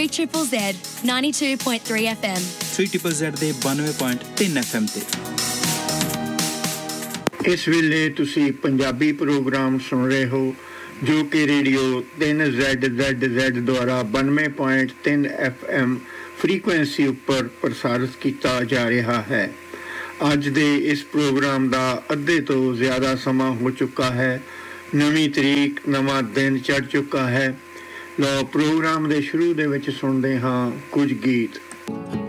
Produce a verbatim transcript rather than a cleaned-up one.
three triple Z ninety-two point three F M three triple Z ਦੇ ninety point three F M ਤੇ ਇਸ ਵੇਲੇ ਤੁਸੀਂ Punjabi programme ਸੁਣ ਰਹੇ ਹੋ ਜੋ ਕਿ ਰੇਡੀਓ ਤਿੰਨ ਜ਼ੈਡ ਜ਼ੈਡ ਜ਼ੈਡ ਦੁਆਰਾ ninety point three F M frequency ਉੱਪਰ ਪ੍ਰਸਾਰਿਤ ਕੀਤਾ ਜਾ ਰਿਹਾ ਹੈ। ਅੱਜ ਦੇ ਇਸ ਪ੍ਰੋਗਰਾਮ ਦਾ ਅੱਧੇ ਤੋਂ ਜ਼ਿਆਦਾ ਸਮਾਂ ਹੋ ਚੁੱਕਾ ਹੈ। ਨਵੀਂ ਤਰੀਕ ਨਵਾਂ ਦਿਨ ਚੜ੍ਹ ਚੁੱਕਾ ਹੈ। ਲਓ ਪ੍ਰੋਗਰਾਮ ਦੇ ਸ਼ੁਰੂ ਦੇ ਵਿੱਚ ਸੁਣਦੇ ਹਾਂ ਕੁਝ ਗੀਤ।